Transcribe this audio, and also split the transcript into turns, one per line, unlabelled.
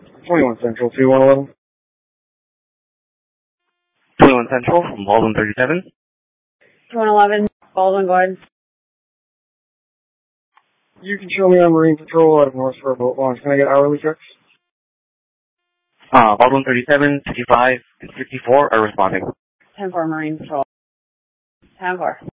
21 Central, 2111.
21 Central from Baldwin 37.
2111, Baldwin, go ahead.
You can show me on Marine Patrol out of North for a boat launch. Can I get hourly checks?
Baldwin 37, 55, and 64 are responding.
10-4 Marine Patrol. 10-4.